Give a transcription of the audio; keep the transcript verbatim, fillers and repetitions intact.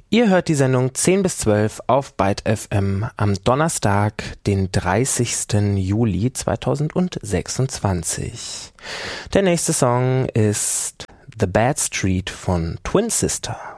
Ihr hört die Sendung zehn bis zwölf auf Byte F M am Donnerstag, den dreißigsten Juli zweitausendsechsundzwanzig. Der nächste Song ist The Bad Street von Twin Sister.